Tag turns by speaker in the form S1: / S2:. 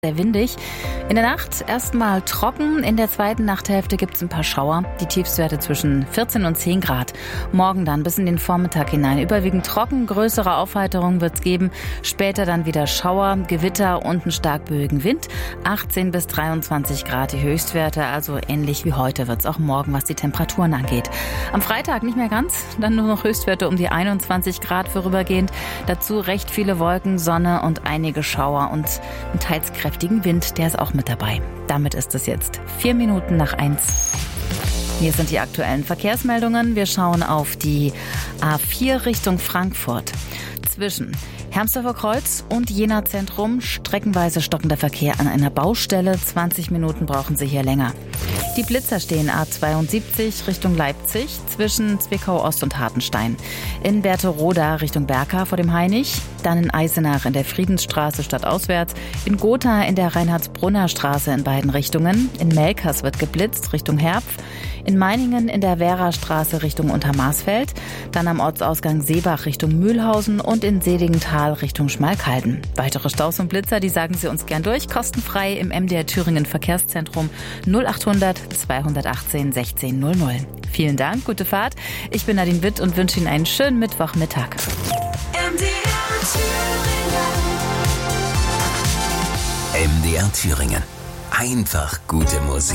S1: Sehr windig. In der Nacht erstmal trocken, in der zweiten Nachthälfte gibt es ein paar Schauer. Die Tiefstwerte zwischen 14 und 10 Grad. Morgen dann bis in den Vormittag hinein überwiegend trocken, größere Aufheiterung wird es geben. Später dann wieder Schauer, Gewitter und einen stark böigen Wind. 18 bis 23 Grad die Höchstwerte, also ähnlich wie heute wird es auch morgen, was die Temperaturen angeht. Am Freitag nicht mehr ganz, dann nur noch Höchstwerte um die 21 Grad vorübergehend. Dazu recht viele Wolken, Sonne und einige Schauer und ein teils kräftigen Wind, der ist auch mit dabei. Damit ist es jetzt 4 Minuten nach 1. Hier sind die aktuellen Verkehrsmeldungen. Wir schauen auf die A4 Richtung Frankfurt. Zwischen Hermsdorfer Kreuz und Jena Zentrum streckenweise stockender Verkehr an einer Baustelle. 20 Minuten brauchen Sie hier länger. Die Blitzer stehen A72 Richtung Leipzig zwischen Zwickau Ost und Hartenstein. In Berthe-Roda Richtung Berka vor dem Hainich. Dann in Eisenach in der Friedensstraße stadtauswärts. In Gotha in der Reinhardsbrunner Straße in beiden Richtungen. In Melkers wird geblitzt Richtung Herpf. In Meiningen in der Wehrastraße Richtung Untermarsfeld. Dann am Ortsausgang Seebach Richtung Mühlhausen und in Seligenthal Richtung Schmalkalden. Weitere Staus und Blitzer, die sagen Sie uns gern durch. Kostenfrei im MDR Thüringen Verkehrszentrum 0800 218 1600. Vielen Dank, gute Fahrt. Ich bin Nadine Witt und wünsche Ihnen einen schönen Mittwochmittag.
S2: MDR Thüringen. Einfach gute Musik.